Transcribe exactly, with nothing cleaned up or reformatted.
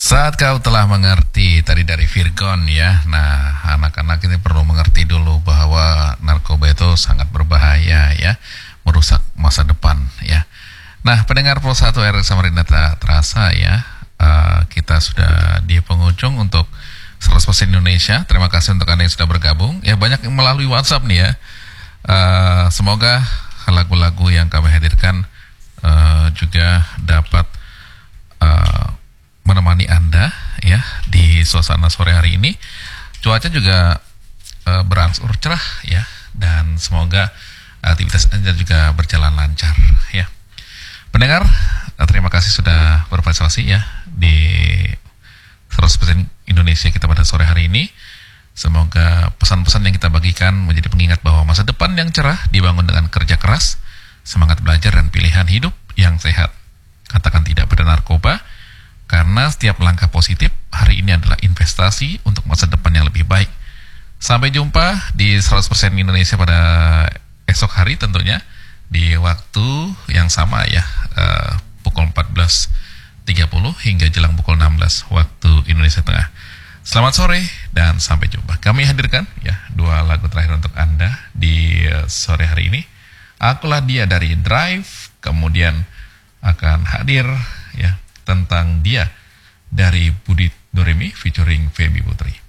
Saat kau telah mengerti, tadi dari Virgon ya. Nah, anak-anak ini perlu mengerti dulu bahwa narkoba itu sangat berbahaya ya, merusak masa depan ya. Nah, pendengar Pulsa satu R Samarinda terasa ya, uh, kita sudah di penghujung untuk seratus persen Indonesia. Terima kasih untuk Anda yang sudah bergabung. Ya, banyak yang melalui WhatsApp nih ya. Uh, semoga lagu-lagu yang kami hadirkan uh, juga dapat uh, menemani Anda ya di suasana sore hari ini. Cuaca juga uh, berangsur cerah ya, dan semoga aktivitas Anda juga berjalan lancar ya. Pendengar, terima kasih sudah berpartisipasi ya di seratus persen Indonesia kita pada sore hari ini. Semoga pesan-pesan yang kita bagikan menjadi pengingat bahwa masa depan yang cerah dibangun dengan kerja keras, semangat belajar, dan pilihan hidup yang sehat. Katakan tidak pada narkoba, karena setiap langkah positif hari ini adalah investasi untuk masa depan yang lebih baik. Sampai jumpa di seratus persen Indonesia pada esok hari tentunya, di waktu yang sama ya, uh, pukul empat belas tiga puluh hingga jelang pukul enam belas waktu Indonesia Tengah. Selamat sore dan sampai jumpa. Kami hadirkan ya dua lagu terakhir untuk Anda di uh, sore hari ini. Akulah Dia dari Drive, kemudian akan hadir ya tentang Dia dari Budi Doremi featuring Feby Putri.